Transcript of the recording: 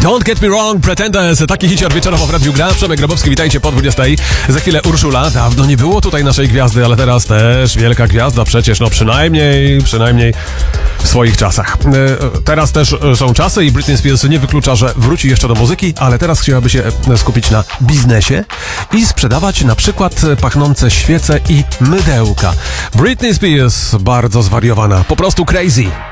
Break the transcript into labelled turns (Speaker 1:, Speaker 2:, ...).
Speaker 1: Don't Get Me Wrong, Pretenders, taki hicior wieczorowo w Radiu Gra. Przemek Grabowski, witajcie po 20. Za chwilę Urszula. Dawno nie było tutaj naszej gwiazdy, ale teraz też wielka gwiazda przecież, no przynajmniej w swoich czasach. Teraz też są czasy i Britney Spears nie wyklucza, że wróci jeszcze do muzyki, ale teraz chciałaby się skupić na biznesie i sprzedawać na przykład pachnące świece i mydełka. Britney Spears bardzo zwariowana, po prostu crazy.